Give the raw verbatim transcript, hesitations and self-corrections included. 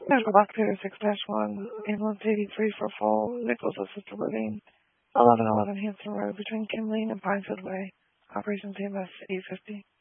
Medical Doctor six dash one, ambulance eighty-three for full, Nichols Assisted Living, eleven eleven Hanson Road between Kimley and Pinefield Way. Operations E M S eight fifty.